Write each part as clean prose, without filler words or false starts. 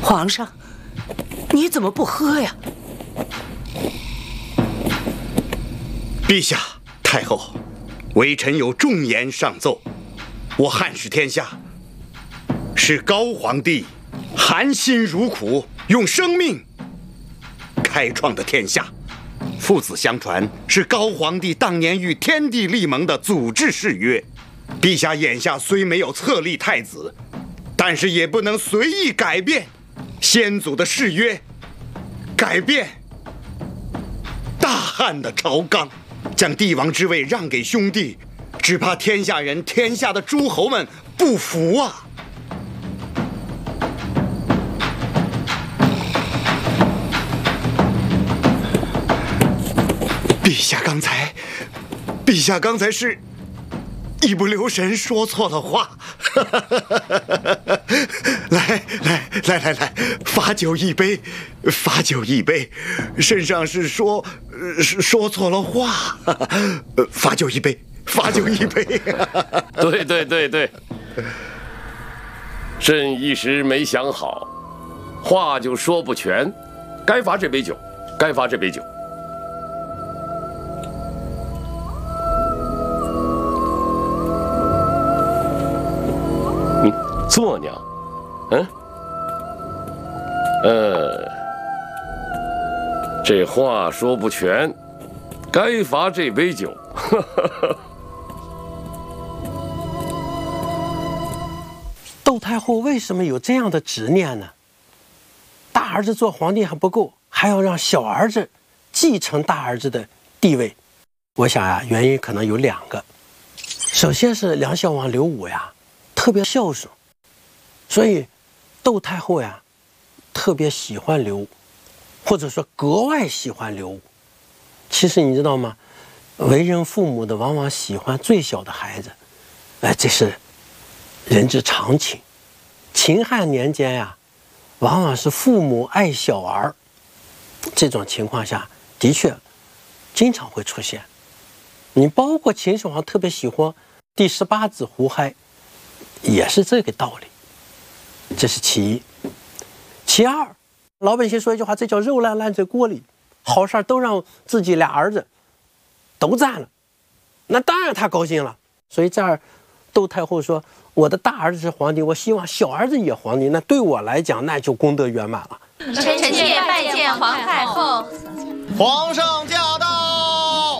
皇上，你怎么不喝呀？ 陛下，太后，微臣有重言上奏。我汉室天下是高皇帝含辛茹苦，用生命开创的天下。父子相传是高皇帝当年与天地立盟的祖制誓约。陛下眼下虽没有册立太子，但是也不能随意改变先祖的誓约，改变大汉的朝纲，将帝王之位让给兄弟，只怕天下人、天下的诸侯们不服啊！陛下刚才是一不留神说错了话。来，罚酒一杯，罚酒一杯。身上是说错了话，罚酒一杯，罚酒一杯。 对，朕一时没想好，话就说不全，该罚这杯酒，该罚这杯酒。坐娘，这话说不全，该罚这杯酒。 窦太后为什么有这样的执念呢？大儿子做皇帝还不够，还要让小儿子继承大儿子的地位。我想呀，原因可能有2个。首先是梁孝王刘武呀，特别孝顺。所以，窦太后呀，特别喜欢刘武，或者说格外喜欢刘武。其实你知道吗？为人父母的往往喜欢最小的孩子，这是人之常情。秦汉年间呀，往往是父母爱小儿，这种情况下的确经常会出现。你包括秦始皇特别喜欢第18子胡亥，也是这个道理。这是其一。其二，老百姓说一句话，这叫肉烂烂在锅里，好事都让自己俩儿子都占了，那当然他高兴了。所以这儿窦太后说，我的大儿子是皇帝，我希望小儿子也皇帝，那对我来讲那就功德圆满了。 臣妾拜见皇太后。 皇上驾到。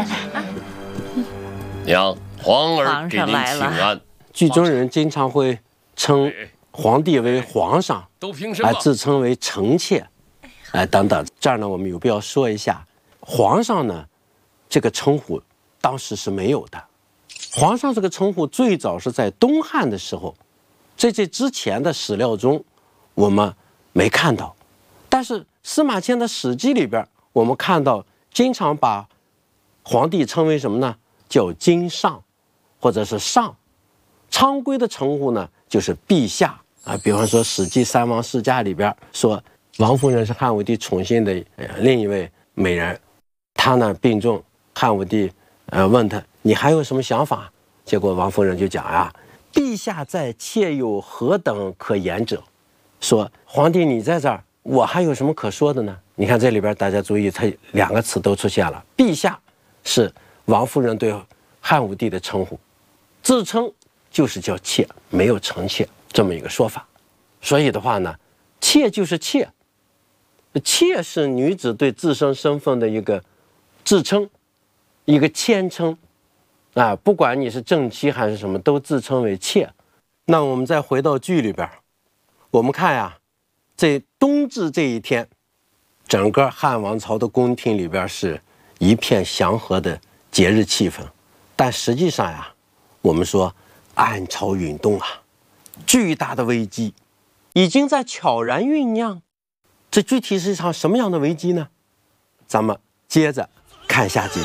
娘，皇儿给您请安。 剧中人经常会称皇帝为皇上，自称为臣妾，等等。这儿呢，我们有必要说一下，皇上呢，这个称呼当时是没有的。皇上这个称呼最早是在东汉的时候，在这之前的史料中我们没看到，但是司马迁的《史记》里边，我们看到经常把皇帝称为什么呢？叫今上，或者是上。常规的称呼呢，就是陛下。比方说《史记·三王世家》里边说，王夫人是汉武帝宠幸的另一位美人，她呢病重，汉武帝问她，你还有什么想法？结果王夫人就讲呀，陛下在，妾有何等可言者？说皇帝你在这儿，我还有什么可说的呢？你看这里边大家注意，它2个词都出现了，陛下是王夫人对汉武帝的称呼，自称就是叫妾，没有臣妾这么一个说法。所以的话呢，妾就是妾，妾是女子对自身身份的一个自称，一个谦称不管你是正妻还是什么，都自称为妾。那我们再回到剧里边，我们看呀，在冬至这一天，整个汉王朝的宫廷里边是一片祥和的节日气氛，但实际上呀，我们说暗潮涌动啊，巨大的危机已经在悄然酝酿。这具体是一场什么样的危机呢？咱们接着看下集。